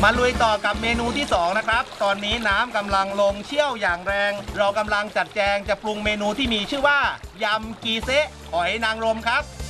มาลุยต่อกับเมนูที่2นะครับตอนนี้น้ำกำลังลงเชี่ยวอย่างแรงเรากำลังจัดแจงจะปรุงเมนูที่มีชื่อว่ายำกีเซะหอยนางรมครับ